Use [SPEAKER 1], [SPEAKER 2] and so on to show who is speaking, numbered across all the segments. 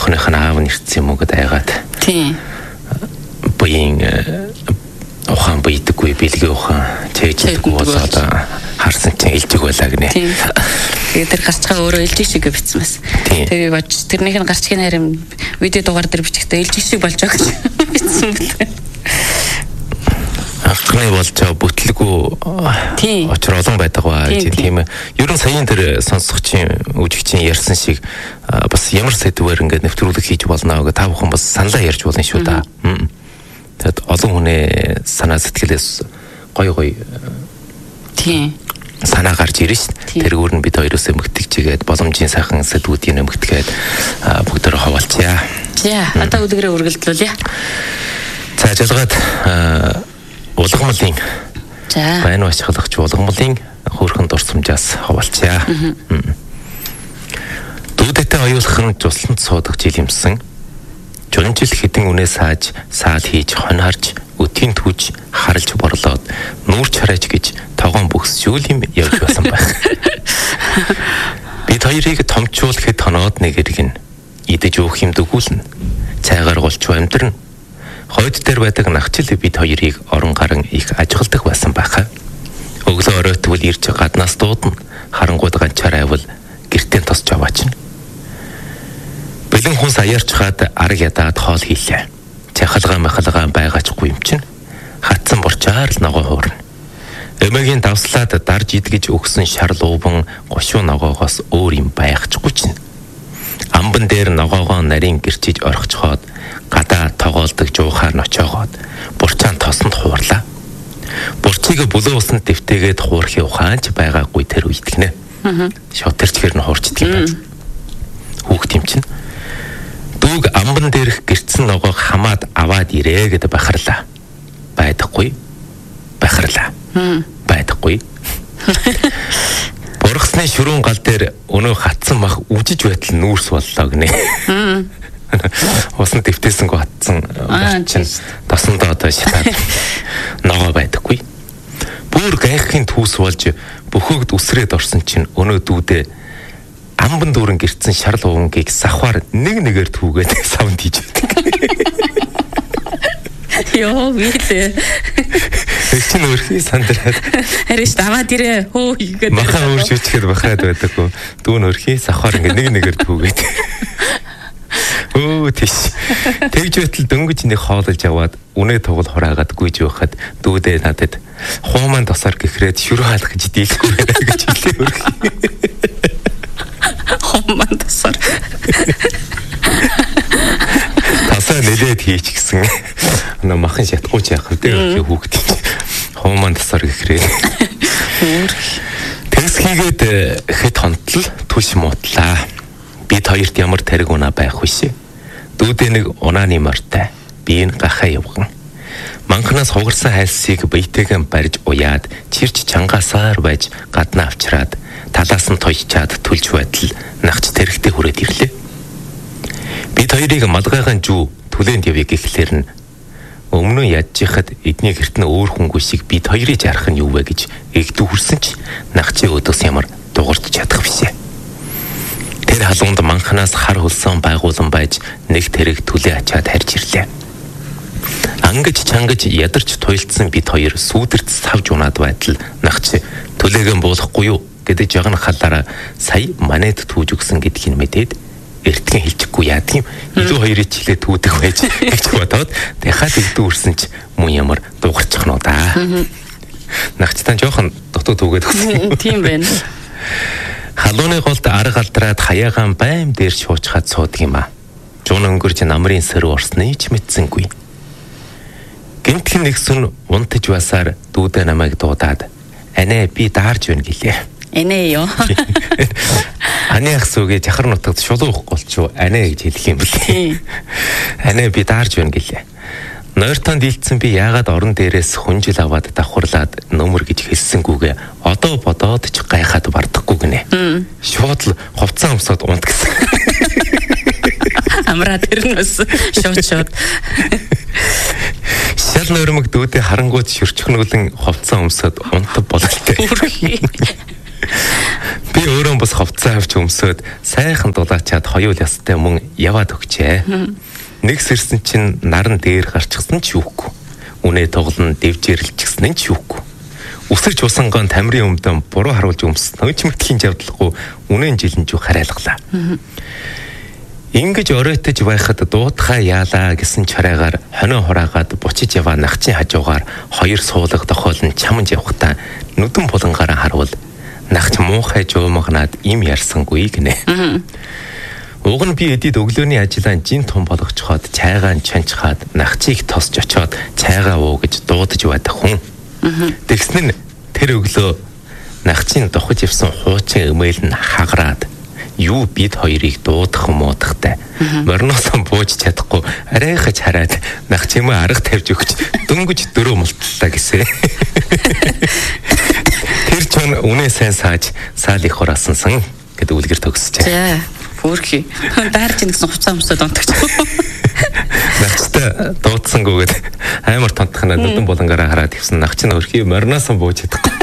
[SPEAKER 1] охиных нь аав нэрсэн юм уу гэдээ айгаад.
[SPEAKER 2] Тийм.
[SPEAKER 1] Буян ухаан бийдэггүй бэлгээ ухаан чэйждэггүй болоод харсан чинь илжиг байлаа гинэ.
[SPEAKER 2] Тийм. Тэгээд тэр гарчгаа өөрөө илжиг шиг бичсэн бас. Тэгээ бож тэрнийх нь гарчгийн харин видео дугаар дээр бичихтэй илжиг шиг болж байгаа гэж бичсэн мэт.
[SPEAKER 1] Ахны болж бүтлгүй очор олон байдаг ба тийм ээ. Ер нь саяын тэр сонсогчийн үжигчийн ярьсан шиг бас ямар сэдвээр ингээд нэвтрүүлэг хийж болно гэж та бүхэн бас саналаа ярьж болно шүү да. Тэгэд олон хүний санаа сэтгэлээс гой
[SPEAKER 2] тийм
[SPEAKER 1] санаа гарч ирнэ шүү. Тэргүүр нь бид хоёроос эмгэгтэйгээд боломжийн сайхан сэдвүүдийн эмгэгтэйгээд бүгдөө хаваалцъя.
[SPEAKER 2] За одоо өдгөрөө үргэлжлүүлье.
[SPEAKER 1] За жалгаад улагмлын байна ашиглагч улагмлын хөөрхөн дурсамжаас хаваалцъя. Дүүдэтэй оюулхан цусланд суудаг жилимсэн жонжил хідэн үнэ саал хийж хонхарж өтийн түүж харалж борлоод нүүрч хараач гэж тогоон бөхсжүүл юм явж байсан байх. Бид хоёрыг томчуул хэд хоноод нэг иргэн идэж уух юм дөгүүлнэ. Цайгаар голчуу амьдрна. Хойд дээр байдаг нахчил бид хоёрыг орон гарan их ажиглдаг байсан байхаа. Өглөө оройтвол ирж гаднаас дуудана. Харангууд ганчаар айвал гэртээ тосч аваачна. Бэлэн хүн саярч хаад арга ядаад хоол хийлээ. Чахалгаа байгаачгүй юм чинь. Хатсан борчаар л ногоо хуурна. Эмэгийн давслаад дарж идгэж өгсөн шар луубан гошуу ногоогоос өөр юм байхчгүй чинь. Амбан дээр ногоогоо нарийн гэрчиж орхичхоод гадаа тоглолдог жуухаар ночоогоод бурчаан тосонд хуурлаа. Бурчийг бүлээн усанд дэвтээгээд хуурхи ухаанч байгаагүй тэр үйтгэнэ. Шотэрчгэр нь хуурчдаг юм байна. Хүүхд юм чинь. Дүүг амбан дээрх гэрцэн ногоог хамаад аваад ирээ гэдэг бахарлаа. Байдаггүй. Бургасны ширүүн гал дээр өнөө хатсан мах үжиж байтал нүүрс боллоо гинэ. Усан дэвтээсэнгөө хатсан чинь тосондоо одоо шатаад ногоо байдаггүй. Бүр гайхахын түүс болж бөхөөд үсрээд орсон чинь өнөө дүүдээ амбан дүүрэн гэрцэн шар луунгийг сахвар нэгээр түүгээд савнд хийж байдаг.
[SPEAKER 2] Йоо вилээ.
[SPEAKER 1] Эцэн өрхий сандраад.
[SPEAKER 2] Харин даваад ирээ хөө хийгээд.
[SPEAKER 1] Маха өөршөөчгээд бахаад байдаггүй. Дүүн өрхий сахвар нэгээр түүгээд. Өө тийш. Тэгж байтал дөнгөж нэг хоололж аваад үнэ тугал хураагаад гүйж байхад дүүдээ надад хууман тосоор гэхрээд шүрүү хаалах гэж дийлэхгүй байна гэж хэлээ өрхий.
[SPEAKER 2] Хууман тосоор.
[SPEAKER 1] Тасаа нэлээд хийч гисэн. Махан шатгүй ч яах вэ хүүхд. Хууман тосоор гэхрээ. Тэгс хийгээд хэд хонтол түлш муутлаа. Бид хоёрт ямар тариг унаа байх вэ? Дүүдээ нэг унааны мортай. Би энэ гахаа явган. Манхнаас хугарсан хайлсыг биетэйгэн барьж уяад чирч чангаасаар байж гаднаа авчираад талаас нь тойчаад түлж байтал нагч тэрэгтэй хүрээд ирлээ. Бид хоёрыг малгайхан жүү түлээнд явъя гэхлээр нь өмнө ядчихад эдний гэрт нь өөр хүнгүй шиг бид хоёрыг жарах нь юу вэ гэж эгдүү хүрсэн ч нагчийн өдөөс ямар дугарч чадах бишээ. Тэр халуунд манханаас хар хөлсөн байгуулан байж нэг тэрэг түлээ ачаад харж ирлээ. Ангаж чангаж ядарч туйлдсан бид хоёр сүүдэрт савж унаад байтал нагч түлээгэн буулахгүй юу гэдэг жагна халаараа сая манайд түүж өгсөн гэдгийг мэдээд эртхэн хэлчихгүй яадаг юм. Илүү хоёрыг чилээ түүдэг байж гэж бодоод дахиад эгдүү үрсэн ч мөн ямар дугарчих нь удаа. Нагчтан жоохон дутуу түүгээд өгсөн.
[SPEAKER 2] Тийм байна.
[SPEAKER 1] Халууны голд арга алдраад хаягаан байм дээр шуучхад суудаг юм а. Жуун өнгөрж намрын сэрүү орсныг ч мэдсэнгүй. Гэмтхэн нэгсэн унтаж басаар дүүдэ намайг дуудаад "Анаа би даарж байна" гэлээ.
[SPEAKER 2] Энэ ёо.
[SPEAKER 1] Аны ах сүгээ жахар нутагт шулуух голчуу анаа гэж хэлэх юм бэлээ. Анаа би даарж байна гэлээ. Нойртон дийлцсэн би яагаад орон дээрээс хүнжил аваад давхарлаад нөмөр гэж хэлсэнгүүгээ одоо бодоод ч гайхаад бардахгүй гинэ. Шууд л хувцас өмсөд унт гэсэн.
[SPEAKER 2] Амраа тэрнээс шууд.
[SPEAKER 1] Шал нөрмөг дүүдээ харангууд шүрчгнүүлэн хувцас өмсөд унтав бололтой. Би Би өөрөө бас ховцоо авч өмсөд сайхан дулаачаад хоёул ястай мөн яваад өгчээ. Нэг сэрсэн чинь наран дээр гарчихсан ч юугүй. Үнэ тоглон дэвжэрлчихсэн нь ч юугүй. Үсэрч усангон тамирын өмдөн буруу харуулж өмссөн ч мэтхийн жавдлахгүй үнэн жилэн жиг хараалглаа. Ингэж оройтож байхад дуутхаа яалаа гэсэн чараагаар хонио хураагаад бучиж яваа нахчин хажуугаар хоёр суулга дохоолн чамж явхдаа нүдэн булангаараа харуул нахч муухай жуумагнаад им ярьсангүй гинэ. Уг нь би эдид өглөөний ажиллаан жин том болгочхоод цайгаан чанчхаад нахчийг тосч очоод цайгаа уу гэж дуудаж байдаг хүн. Тэгсэн нь тэр өглөө нахчийн дохож явсан хуучин эмэйл нь хагараад юу бид хоёрыг дуудах муудахтай. Морноосоо бууж чадахгүй арайхаж хараад нахчимээ арга тавьж өгч дөнгөж дөрөв мултлаа гэсэн. Тэр ч үнэ сайн сааж саал их хураасан гэдэг үлгэр төгсөж.
[SPEAKER 2] За бүрхий. Даарч гэсэн хуцаа өмсөд онтогч.
[SPEAKER 1] Нахчтай дуудсангүйгээд амар тонтхнаа нүдэн булангаараа хараад ивсэн нахчин өрхий морноосоо бууж чадахгүй.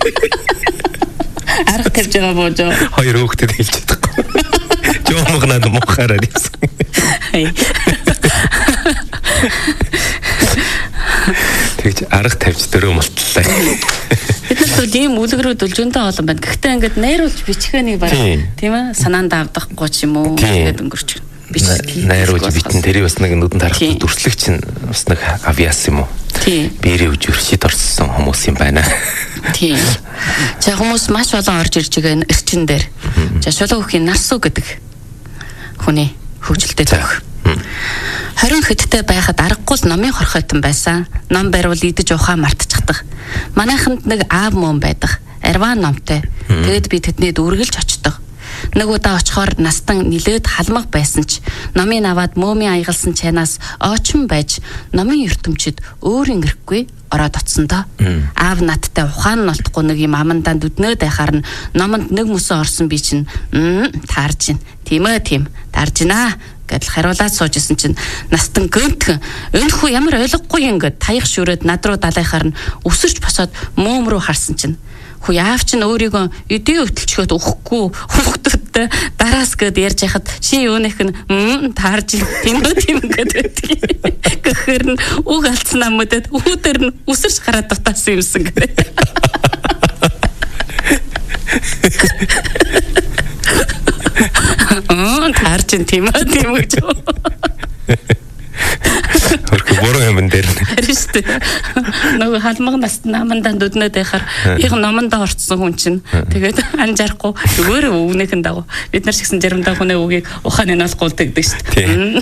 [SPEAKER 2] Арга тавьж байгаа бууж.
[SPEAKER 1] Хоёр хүүхдэд хэлж чадахгүй. Жомгнаад мухаараа ивсэн. Тэгж арга тавьж дөрөв мултлаа.
[SPEAKER 2] Бид нар бол ийм үлгэрүүд зөндөө олон байна. Гэхдээ ингээд найруулж бичихэнийг баг тийм ээ санаанд авдахгүй ч юм уу гэдэг өнгөрч
[SPEAKER 1] найруулж битэн тэрий бас нэг нүдэн тарахад дүрслэгч нь бас нэг авьяас юм уу?
[SPEAKER 2] Тийм.
[SPEAKER 1] Бэрээ үжиршид орсон хүмүүс юм байна.
[SPEAKER 2] Тийм. За хүмүүс маш олон орж ирж байгаа эрчин дээр. За шулуу хөхийн нарсуу гэдэг хүний хөгжилтэй төх. 20 хэдтэй байхад аргагүй л номын хорхойтон байсан. Ном бариул идэж ухаа мартчихдаг. Манайханд нэг аав мөн байдаг. Арван номтой. Тэгэд би тэдний дүүргэлж очдог. Нэг удаа очихоор настан нилээд халмаг байсан ч номын аваад мөөмийн аягалсан чанаас очин байж номын ертөмчид өөр ингэрхгүй ороод оцсон доо. Аав надтай ухаан нь олдохгүй нэг юм амандаа дүднөөд байхаар нь номонд нэг мөсөө орсон би чинь таарж гин. Тийм ээ тийм. Таарж гинаа гэдэл хариулаад суужсэн чинь настан гөмтгөн өнөхөө ямар ойлгохгүй ингээд таях шүрээд над руу далайхаар нь өсөрч босоод мөөм рүү харсан чинь хүү яав чинь өөрийгөө эдийн өвтөлчгөөд өгөхгүй хүүхдүүдтэй дараас гээд ярьж яхад чи юунах нь таарж тийм гэдэг гэхээр нь үг алдсан амуудад үүдэр нь өсөрч гараад дутаасан юмсан гэдэг. Таарч тийм гэж. Хөрхө бороо юм дээр. Хэвчээ. Нөгөө халмаг наст намандаа дүднээд байхаар их номонд орцсон хүн чинь тэгээд анжаарахгүй зүгээр өвнийхэн дагуу бид нар шигсэн жаримдаа хүнээ үгийг ухааны наалгуул тэгдэг шүү дээ.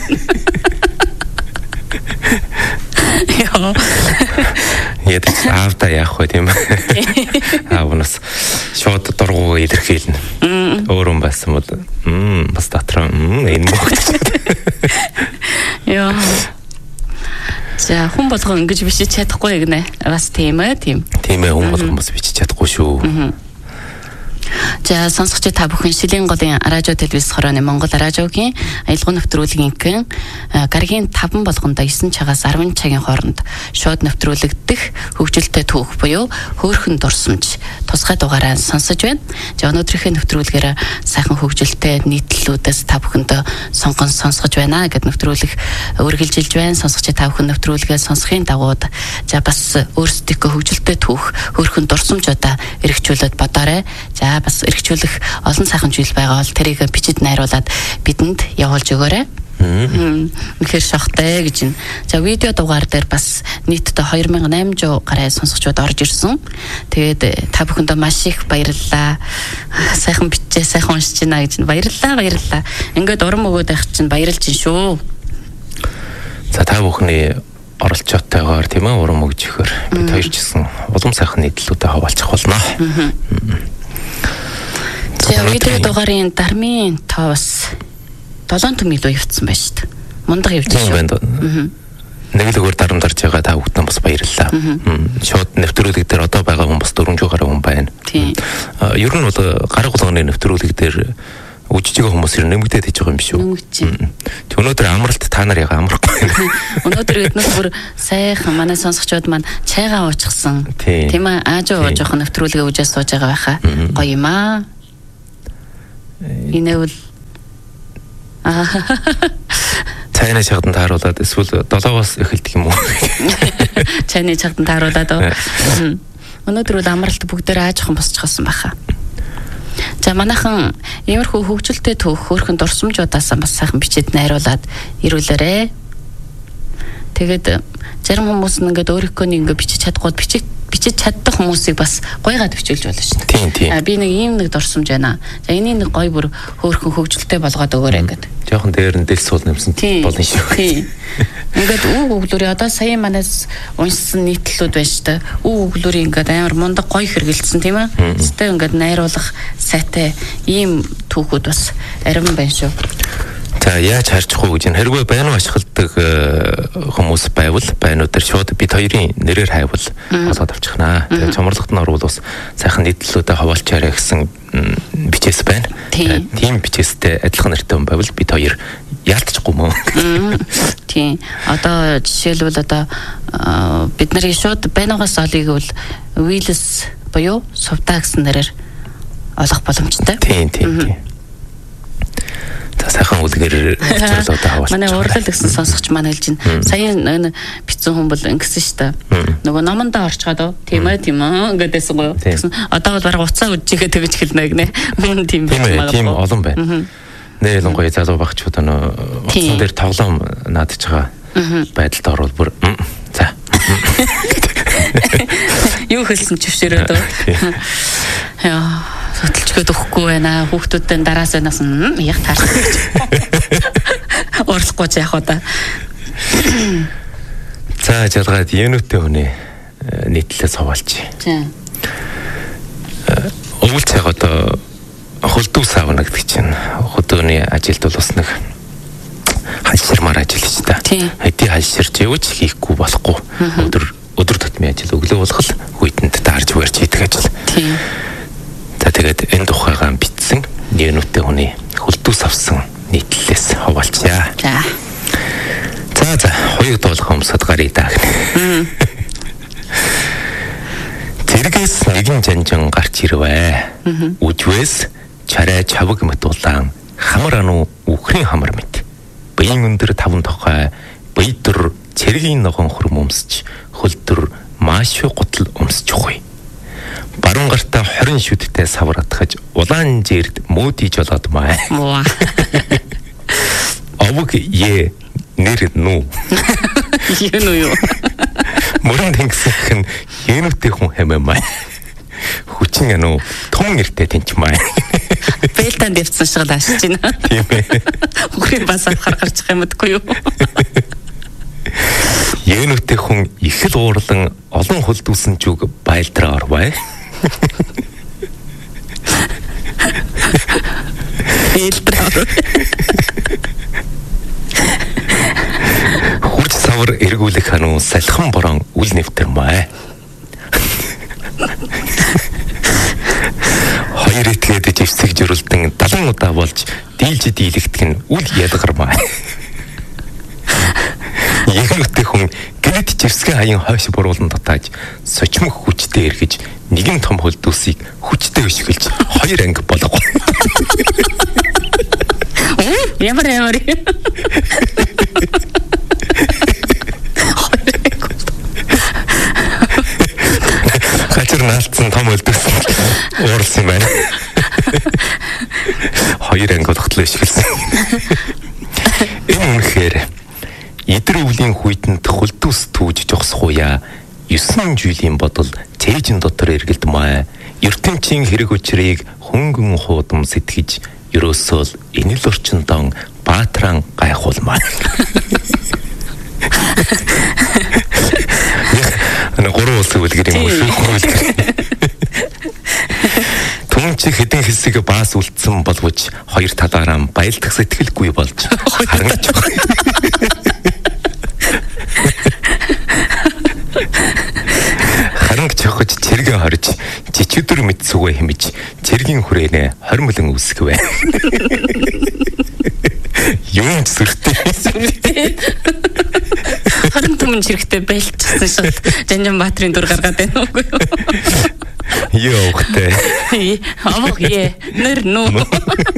[SPEAKER 1] Яд аавда яах вэ тийм аавнаас шууд дургуу илэрхийлнэ. Өөрөө байсан бол бас дотроо энэ мөгч.
[SPEAKER 2] Яа. За хүн болгоо ингэж бичиж чадахгүй гинэ. Бас тийм ээ тийм.
[SPEAKER 1] Тийм ээ хүн болгоо бас бичиж чадахгүй шүү.
[SPEAKER 2] За сонсогч та бүхэн Шилийн голын радио телевиз хорооны Монгол радиогийн аялал нэвтрүүлгийнхэн гарагийн 5 болгондоо 9 цагаас 10 цагийн хооронд шууд нэвтрүүлэгдэх хөгжилтэй түүх буюу хөөрхөн дурсамж тусгай дугаараа сонсож байна. За өнөөдрийнхээ нэвтрүүлгээр сайхан хөгжилтэй нийтлэлүүдээс та бүхэндээ сонгон сонсгож байна гэд нэвтрүүлэг үргэлжилж байна. Сонсогч та бүхэн нэвтрүүлгээ сонсохын дагууд за бас өөрсдийнхөө хөгжилтэй түүх хөөрхөн дурсамжуудаа эргчүүлээд бодоорой. За бас эргчүүлэх олон сайхан зүйл байгаа бол тэрийг бичиж найруулад бидэнд явуулж өгөөрэй. Үнэхээр шохтой гэж байна. За видео дугаар дээр бас нийтдээ 2800 гаруй сонсогчдод орж ирсэн. Тэгээд та бүхэндээ маш их баярлалаа. Сайхан бичээ, сайхан уншиж байна гэж баярлалаа. Ингээд урам өгөөд байх чинь баярлж байна шүү.
[SPEAKER 1] За та бүхний оролцоотойгоор тийм ээ урам өгж өгөхөр бид хоёр ч гэсэн улам сайхан нийтлүүдэд хаваалцах болно.
[SPEAKER 2] За видео дугаарын дармын тоос 7 төм илүү явцсан байна шүү дээ. Мундаг явж шүү.
[SPEAKER 1] Нэг л өөр дарамт орж байгаа та бүхэнд бас баярлалаа. Шууд нэвтрүүлэг дээр одоо байгаа хүн бас 400 гаруй хүн байна. Ер нь бол гар голгоны нэвтрүүлэг дээр үжиж байгаа хүмүүс нэмэгдээд хийж байгаа юм биш үү? Тэг өнөөдөр амралт та нар яга амрахгүй.
[SPEAKER 2] Өнөөдөр эднээс бүр сайхан манай сонсогчдод маань чайгаа уучихсан. Тийм ээ аажуу ууж явах нэвтрүүлгээ үжээс сууж байгаа байхаа. Гоё юм аа. Инэвэл
[SPEAKER 1] цайны чагдан тааруулаад эсвэл 7-оос эхэлдэг юм уу?
[SPEAKER 2] Цайны чагдан тааруулаад өнөөдөр бол амралт бүгдээр аажхан босчихсан байхаа. За манайхан иймэрхүү хөгжилтэй түүх хөөрхөн дурсамжуудаасаа бас сайхан бичээд найруулад ирүүлээрэ. Тэгээд зарим хүмүүс нь ингээд өөрийнхөө ингээд бичиж чадахгүй бичиж чаддаг хүмүүсийг бас гойгаад бичүүлж болно шүү дээ.
[SPEAKER 1] Тийм.
[SPEAKER 2] Би нэг ийм нэг дурсамж байна. За энийг нэг гой бүр хөөрхөн хөгжилтэй болгоод өгөөрэй гэдэг.
[SPEAKER 1] Жохон дээр нь дэлс суул нэмсэн болно шүү.
[SPEAKER 2] Тийм. Ингээд үг өглөөрийн одоо сая манаас уншсан нийтлэлүүд байна шүү дээ. Үг өглөөрийн ингээд амар мундаг гой хэрэгэлсэн тийм ээ. Тэстэй ингээд найруулах сайтай ийм түүхүүд бас арим байна шүү.
[SPEAKER 1] За яаж харчихгүй гэж хэрвээ байнуу ашигладаг хүмүүс байвал байнуу дээр шууд бид хоёрын нэрээр хайвал олоод авчихнаа. Тэгээд чамрлагт нь орвол бас сайхан нийтлэлүүдэд хаваалчаарэ гэсэн бичээс байна. Тийм бичээстэй адилхан нэртэй хүн байвал бид хоёр яалтчихгүй мөн.
[SPEAKER 2] Тийм. Одоо жишээлбэл одоо бид нарын шууд байнуугаас олыг бол Willis буюу Сувда гэсэн нэрээр олох боломжтой.
[SPEAKER 1] Тийм. Сайхан үлгэр зөвлөдөө хаваалч.
[SPEAKER 2] Манай урлал гэсэн сонсогч маань хэлж байна. Сая бицэн хүн бол ингэсэн шүү дээ. Нөгөө номондоо орчгоод тийм ээ ингэдээсэн гоо. Тэгсэн одоо бол бараг уцаа үжигээ тэгж хэлнэ гинэ. Хүн тийм
[SPEAKER 1] байна. Тийм олон байна. Нэ ялангуяа залуу багчууд уцсан дээр тоглоом наадж байгаа байдалд орвол бүр за.
[SPEAKER 2] Юу хэлсэн чившэрээ дөө. Яа хөтөлчгөөд өгөхгүй байна. Хүүхдүүдтэй дараас байнаас яг таарсан гэж. Уралахгүй ч яах вэ да.
[SPEAKER 1] За жалгаад юунөтэй хүнээ нийтлэлээс хаваалч.
[SPEAKER 2] Тийм.
[SPEAKER 1] Өвөл цаг одоо хөлдөөс авна гэдэг чинь хөдөөний ажилд бол бас нэг хальширмаар ажиллаж та. Хэдий хальширч явж хийхгүй болохгүй. Өдөр тутмын ажил өглөө болгол хүйтэнд таарж барьж хийдэг ажил.
[SPEAKER 2] Тийм.
[SPEAKER 1] За тэгээд энэ тухайгаа бичсэн юунөтэй хүний хөлдөөс авсан нийтлэлээс хаваалчаа. За хоёуг дуулах юмсад гарыг дааг. Тэргээс нэгэн жанжин гарч ирвэ. Үжвэс чарай чавг мэтулаан хамар ану үхрийн хамар мэт. Бэйн өндөр таван тохой бэйдэр цэргийн ногоон хурм өмсч хөлдөр маш гутал өмсч хуй. Баруун гартаа 20 шүдтэй савар атгаж улаан жирд мөөдийж болоод маа. Овг е нэр нүү.
[SPEAKER 2] Юу.
[SPEAKER 1] Мөрөн тэнгисхэн юунөтэй хүн хэмээн маа. Хүчин ануу том нэртэй тэнч маа.
[SPEAKER 2] Бэлтан дэвцсэн шиг лаашиж байна.
[SPEAKER 1] Тийм ээ.
[SPEAKER 2] Үхрийн бас авахар гарчих юм дгүй юу?
[SPEAKER 1] Юунөтэй хүн их л уурлан олон хөлдүүлсэн зүг байлдраа орвай. Хурц савар эргүүлэх хануу салхин борон үл нэвтэр маа. Хоёр этгээд живсэг жирүүлдэн 70 удаа болж дийлж дийлэгдэх нь үл ядгармаа. Ягнутэй хүн гэнэт живсгээ хаян хойш буруулан татааж сочмох хүчтэй эргэж нэгэн том хөлдөөсийг хүчтэй өшгөлж хоёр анги болгоо.
[SPEAKER 2] Ямар.
[SPEAKER 1] Хачир наалтсан том хөлдөөс ууралсан юм байна. Хоёр анги болготлоо өшгөлсөн. Энэ үнэхээр эдэр өвлийн хүйтэнд хөлдөөс түүж жогсохуя 9 жилийн бодол цээжин дотор эргэлдмээ. ертөнцийн хэрэг учрыг хөнгөн хуудам сэтгэж ерөөсөө энэ л орчиндон баатран гайхуулмаа. Ана гурван улсын үлгэр юм уу шүү. Түнч хэдэн хэсэг баас үлдсэн боловч хоёр талаараа баялдах сэтгэлгүй болж харагч. Харангч хохож цэргэн хорж жичүдэр мэдсүгэ хэмж цэргийн хүрээнэ хормөлөн үсгэвэ. Юм сүртэй.
[SPEAKER 2] Харин түмэн чирэгтэй байлцсан шат Жанжан Баатрин дур гаргаад байна уу?
[SPEAKER 1] Ёохтэй.
[SPEAKER 2] Авах нэр нөө.